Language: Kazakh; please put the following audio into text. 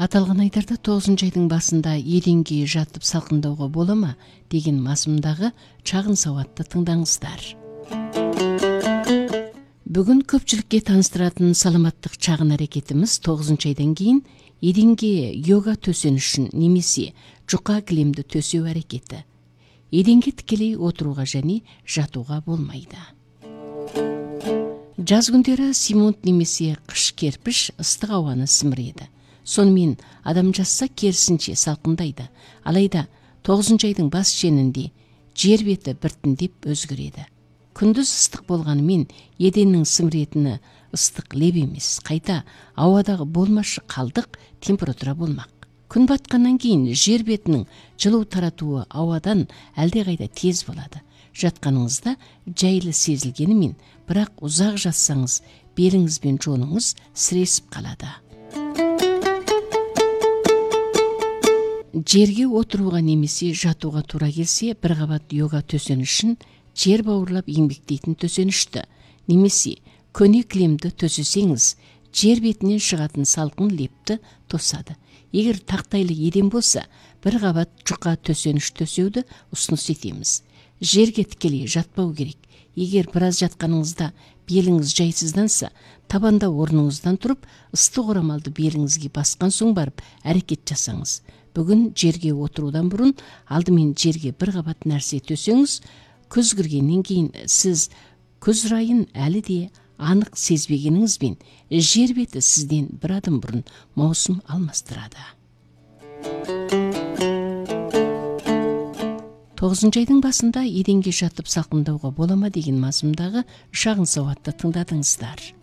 Аталган айдарда 9 айдын басында еденге жатып салкындауга бола ма деген мазмундагы чагын сабатты тыңдаңыздар. Бүгүн көпчүлүккө тааныштыратын саламаттык чагын аракетimiz 9 айдан кийин еденге йога төсөнүшүн немесе жука килемди төсөө аракети. Еденге тикелей отурууга және жатууга болмайды. Жаз күндөрү Симонт немесе кыш керпиш ыстык абаны симиреді. Сонымен адам жатса керісінше салқындайды. Алайда 9 айдың бас шенінде жер беті біртіндеп өзгереді. Күндіз ыстық болғанымен еденнің сіміретіні ыстық леп емес, қайта ауадағы болмашы қалдық температура болмақ. Күн батқаннан кейін жер бетінің жылу таратуы ауадан әлдеқайда тез болады. Жатқаныңызда жайлы сезілгенімен, бірақ ұзақ жатсаңыз беліңіз бен жоныңыз сіресіп қалады. Жерге отыруға немесе жатуға тура келсе, бір қабат йога төсенішін жер бауырлап еңбектейтін төсенішті, немесе көне кілемді төсесеңіз, жер бетінен шығатын салқын лепті тосады. Егер тақтайлы еден болса, бір қабат жұқа төсеніш төсеуді ұсыныс етеміз. Жерге тікелей жатпау керек. Егер біраз жатқаныңызда беліңіз жайсызданса, табанда орныңыздан тұрып, ыстық орамалды беліңізге басқан соң барып әрекет жасаңыз. Бүгін жерге отырудан бұрын алдымен жерге бір қабат нәрсе төсеңіз, күз кіргеннен кейін сіз күз райын әлі де анық сезбегеніңізбен жер беті сізден бір адым бұрын маусым алмастырады. 9 айдың басында еденге жатып салқындауға бола ма деген мазмұндағы шағын сауатты тыңдадыңыздар.